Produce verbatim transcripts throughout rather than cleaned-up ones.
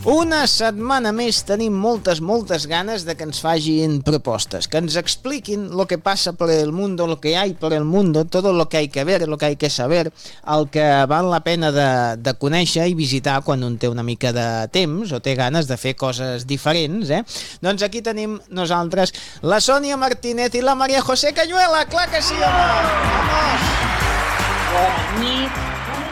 Una setmana més tenim moltes, moltes ganes de que ens facin propostes, que ens expliquin lo que passa per el mundo, lo que hay por el mundo, todo lo que hay que ver, lo que hay que saber, el que val la pena de, de conèixer i visitar quan un té una mica de temps o té ganes de fer coses diferents, eh? Doncs aquí tenim nosaltres la Sònia Martínez i la María José Cañuela, clar que sí, home! Vamos! Bona nit.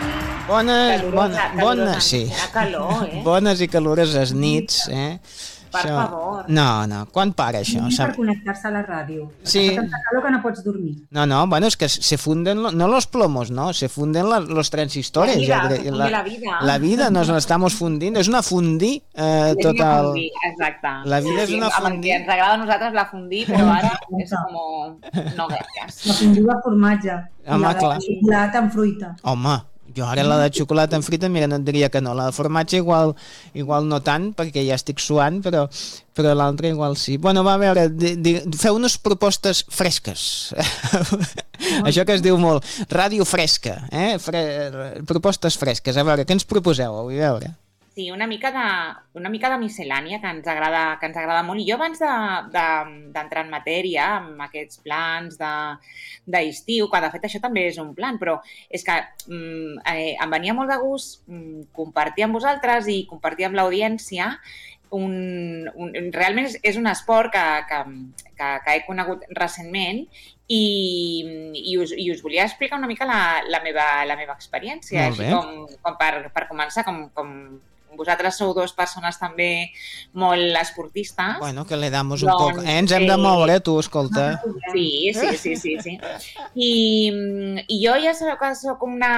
Bones, Calurosa, bones, bones, sí. Calor, eh? Bones i caloroses nits, eh? Per això... favor. No, no, quan para això? No per connectar-se a la ràdio. Sí. Fa tanta calor que no pots dormir. No, no, bueno, es que se funden, no los plomos, no, se funden la, los transistores. La vida, yo se funde la vida. La vida nos la estamos fundindo, és una fundí eh, és total. una fundí, exacte. La vida és sí, una fundí. Amb el que ens agrada a nosaltres la fundí, però ara és com... no gaires. La fundí de formatge. Home, I la clar. de xocolata amb fruita. Home, jo ara la de xocolata amb frita, mira, no et diria que no. La de formatge igual, igual no tant, perquè ja estic suant, però, però l'altra igual sí. Bueno, va, a veure, di, di, feu unes propostes fresques. Això que es diu molt, ràdio fresca, eh? Fre, propostes fresques. A veure, què ens proposeu? A veure. Sí, una mica de, una mica de miscel·lània que ens agrada, que ens agrada molt. I jo abans d'entrar de, de, en matèria amb aquests plans d'estiu, de, que de fet això també és un plan, però és que mm, eh, em venia molt de gust mm, compartir amb vosaltres i compartir amb l'audiència un, un, realment és, és un esport que, que, que, que he conegut recentment i, i, us, i us volia explicar una mica la, la, meva, la meva experiència, així com, com per, per començar, com, com vosaltres sou dues persones també molt esportistes. Bueno, que le damos un doncs, poc. Eh, ens hem de moure, tu, escolta. Sí, sí, sí, sí, sí. I, i jo ja sabeu que soc una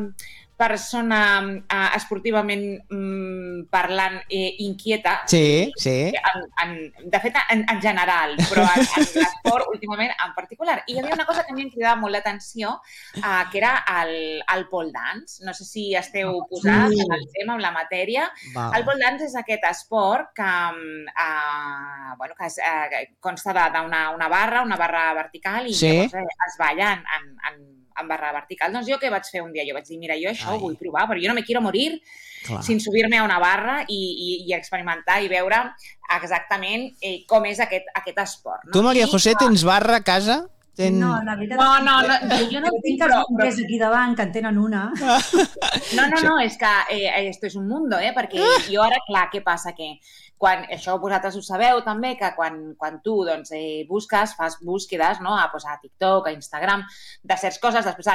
persona uh, esportivament um, parlant eh, inquieta. Sí, sí. En, en, de fet, en, en general, però en, en l'esport últimament en particular. I hi havia una cosa que a mi em cridava molt l'atenció, uh, que era el, el pole dance. No sé si esteu posats en el tema, en la matèria. Val. El pole dance és aquest esport que, uh, bueno, que es, uh, consta d'una una barra, una barra vertical, i sí. Llavors es balla en, en, en en barra vertical. Doncs jo què vaig fer un dia? Jo vaig dir, mira, jo això Ai. Ho vull provar, però jo no me quiero morir Clar. Sin subir-me a una barra i, i, i experimentar i veure exactament eh, com és aquest, aquest esport. No? Tu, Maria José, tens barra a casa? Ten... No, la veritat no, no, no, jo no tinc els bombers aquí davant que en tenen una. No, no, no, és que eh, esto és un mundo, eh? Perquè jo ara, clar, què passa? Que quan, això vosaltres ho sabeu també, que quan, quan tu doncs, eh, busques, fas búsquedes, no? a, pues, a TikTok, a Instagram, de certes coses, després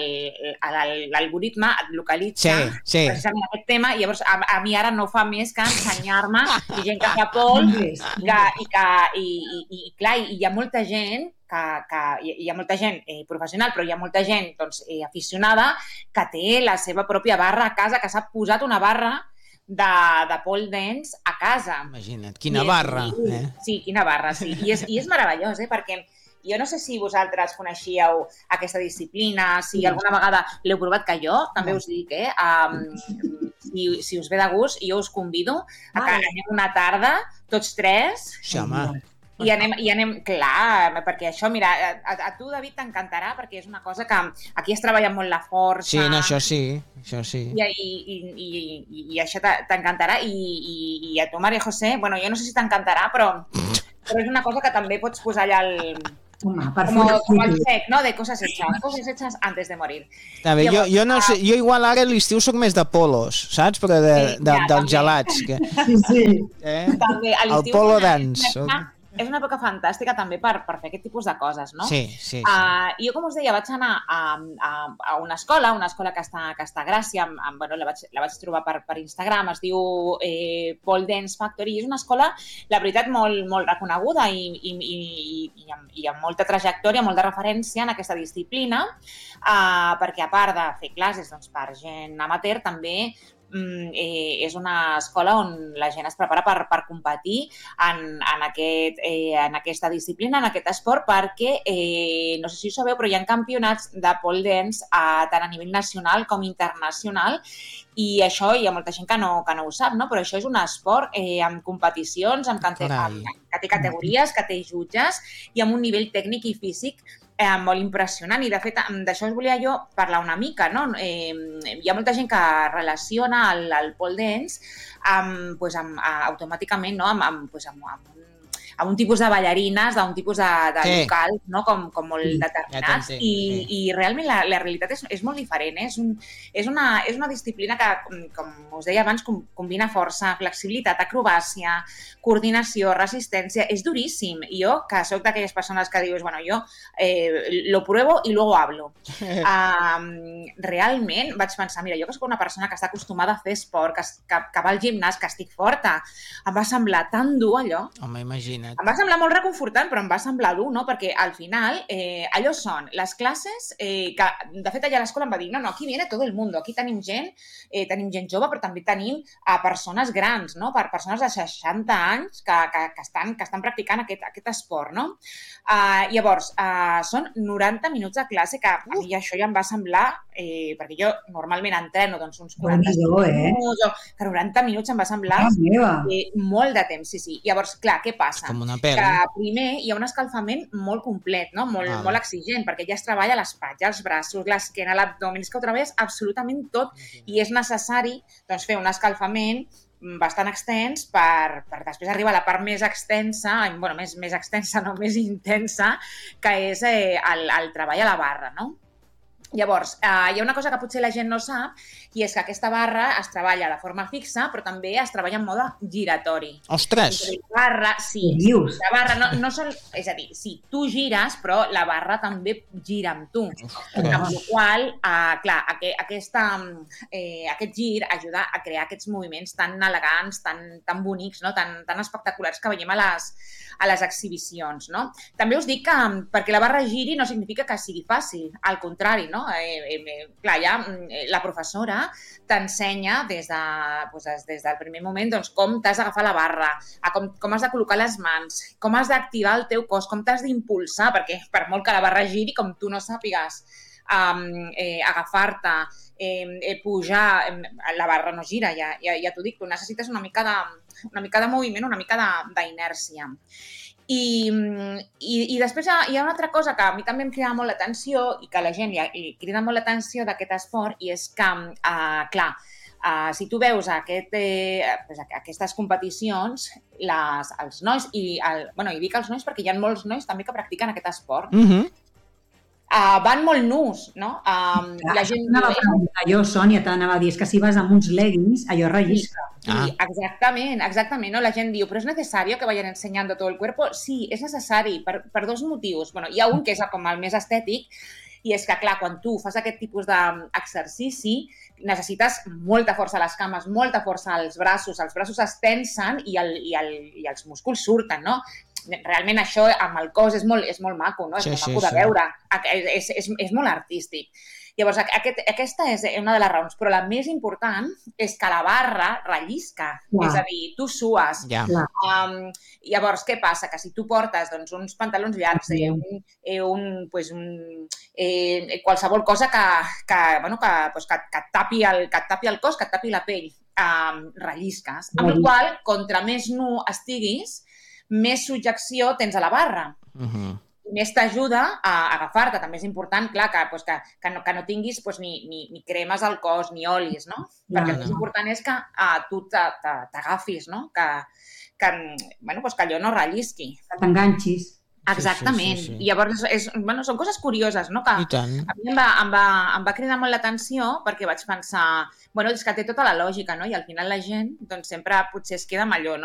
l'algoritme et localitza sí, sí. precisament aquest tema, i llavors a, a mi ara no fa més que ensenyar-me i gent que fa pol, que, i, que, i, i, i clar, hi ha molta gent que, que hi ha molta gent eh, professional, però hi ha molta gent doncs, eh, aficionada que té la seva pròpia barra a casa, que s'ha posat una barra de, de pole dance a casa. Imagina't, quina I, barra. I, eh? Sí, quina barra, sí. I és, i és meravellós, eh? Perquè jo no sé si vosaltres coneixíeu aquesta disciplina, si sí. alguna vegada l'heu provat, que jo també us dic, eh? Um, si, si us ve de gust, jo us convido a que anem una tarda, tots tres, sí, home. I anem, i anem, clar, perquè això, mira, a, a tu, David, t'encantarà, perquè és una cosa que aquí es treballa molt la força. Sí, no, això sí, això sí. I, i, i, i, i això t'encantarà. I, i, I a tu, Maria José, bueno, jo no sé si t'encantarà, però, però és una cosa que també pots posar allà al... Home, per com, com el sec, no? De coses hechas, coses hechas antes de morir. Està bé, Llavors, jo, jo no sé, jo igual ara a l'estiu soc més de polos, saps? Però de, sí, de, ja, dels gelats. Que... Sí, sí. Eh? També, el polo dance. Soc... És una època fantàstica també per, per fer aquest tipus de coses, no? Sí, sí. sí. Uh, jo, com us deia, vaig anar a, a, a una escola, una escola que està, que està a Gràcia, amb, amb, bueno, la, vaig, la vaig trobar per, per Instagram, es diu eh, Pole Dance Factory, i és una escola, la veritat, molt, molt reconeguda i, i, i, i, amb, i amb molta trajectòria, molta referència en aquesta disciplina, uh, perquè a part de fer classes doncs, per gent amateur, també Eh, és una escola on la gent es prepara per, per competir en, en, aquest, eh, en aquesta disciplina, en aquest esport, perquè, eh, no sé si ho sabeu, però hi ha campionats de pole dance a, tant a nivell nacional com internacional, i això hi ha molta gent que no, que no ho sap, no? Però això és un esport eh, amb competicions, amb, amb, que té categories, que té jutges i amb un nivell tècnic i físic eh, molt impressionant i de fet d'això us volia jo parlar una mica, no? Eh, hi ha molta gent que relaciona el, el pole dance amb, pues, amb, a, automàticament no? amb, amb, pues, amb, amb un amb un tipus de ballarines, d'un tipus de, de Sí. local, no? com, com molt determinats, ja t'entenc, i, sí. i realment la, la realitat és, és molt diferent. Eh? És, un, és, una, és una disciplina que, com us deia abans, com, combina força, flexibilitat, acrobàcia, coordinació, resistència. És duríssim. I jo, que soc d'aquelles persones que dius, bueno, jo eh, lo pruebo i luego hablo. Um, realment vaig pensar, mira, jo que soc una persona que està acostumada a fer esport, que, que, que va al gimnàs, que estic forta, em va semblar tan dur allò. Home, imagina't. Em va semblar molt reconfortant, però em va semblar dur, no? Perquè al final eh, allò són les classes eh, que, de fet, allà a l'escola em va dir no, no, aquí viene todo el mundo, aquí tenim gent, eh, tenim gent jove, però també tenim a persones grans, no? Per persones de seixanta anys que, que, que, estan, que estan practicant aquest, aquest esport, no? Uh, llavors, uh, són noranta minuts de classe que a mi això ja em va semblar, eh, perquè jo normalment entreno doncs, uns quaranta-cinc eh? minuts, o que noranta minuts em va semblar eh, molt de temps, sí, sí. Llavors, clar, què passa? Com una pel·li. Que primer hi ha un escalfament molt complet, no? molt, Ah. molt exigent, perquè ja es treballa l'espatlla, els braços, l'esquena, l'abdomen, és que ho treballes absolutament tot i és necessari doncs, fer un escalfament bastant extens per, per després arribar a la part més extensa, bueno, més, més extensa, no, més intensa, que és eh, el, el treball a la barra, no? Llavors, eh, hi ha una cosa que potser la gent no sap i és que aquesta barra es treballa de forma fixa, però també es treballa en mode giratori. Ostres! La barra, sí, la barra no, no sol, és a dir, sí, tu gires, però la barra també gira amb tu. Ostres. Amb la qual, eh, clar, aqu aquesta, eh, aquest gir ajuda a crear aquests moviments tan elegants, tan, tan bonics, no? tan, tan espectaculars que veiem a les, a les exhibicions. No? També us dic que perquè la barra giri no significa que sigui fàcil, al contrari, no? Eh, eh, clar, ja la professora t'ensenya des, de, doncs, des, des del primer moment doncs, com t'has d'agafar la barra, a com, com has de col·locar les mans, com has d'activar el teu cos, com t'has d'impulsar, perquè per molt que la barra giri, com tu no sàpigues um, eh, agafar-te, eh, eh, pujar, eh, la barra no gira, ja, ja, ja t'ho dic, tu necessites una mica de, una mica de moviment, una mica d'inèrcia. I, i, i després hi ha, hi ha una altra cosa que a mi també em crida molt l'atenció i que a la gent li, li crida molt l'atenció d'aquest esport i és que, uh, clar, uh, si tu veus aquest, eh, pues, aquestes competicions, les, els nois, i, el, bueno, i dic els nois perquè hi ha molts nois també que practiquen aquest esport, Mhm. Uh, van molt nus, no? Um, Clar, la gent anava a preguntar jo, Sònia, t'anava a dir, és que si vas amb uns leggings, allò rellisca. Sí, Ah. exactament, exactament. No? La gent diu, però és necessari que vayan enseñando todo el cuerpo? Sí, és necessari per, per dos motius. Bueno, hi ha un que és com el més estètic, i és que, clar, quan tu fas aquest tipus d'exercici, necessites molta força a les cames, molta força als braços, els braços es tensen i, el, i, el, i els músculs surten, no? Realment això amb el cos és molt, és molt maco, no? És Sí, molt sí, maco de sí. veure, és, és, és molt artístic. Llavors, aquest, aquesta és una de les raons, però la més important és que la barra rellisca, Clar. és a dir, tu sues. Ja. Clar. Um, llavors, què passa? Que si tu portes doncs, uns pantalons llargs, eh, un, eh, un, pues, un, eh, qualsevol cosa que, que, bueno, que, pues, que, que, et tapi el, que et tapi el cos, que et tapi la pell, um, rellisques. Amb la qual cosa, contra més nu estiguis, més subjecció tens a la barra. Mhm. Més t'ajuda a agafar-te. També és important, clar, que, pues, que, que, no, que no tinguis pues, ni, ni, ni cremes al cos ni olis, no? Perquè el més important és que uh, tu t'agafis, no? Que, que, bueno, pues, que allò no rellisqui. Que t'enganxis. Exactament. Sí, sí, sí, sí. I llavors és, bueno, són coses curioses, no? Que I tant. a mi em va, em, va, em va cridar molt l'atenció perquè vaig pensar, bueno, és que té tota la lògica, no? I al final la gent doncs, sempre potser es queda amb allò, no?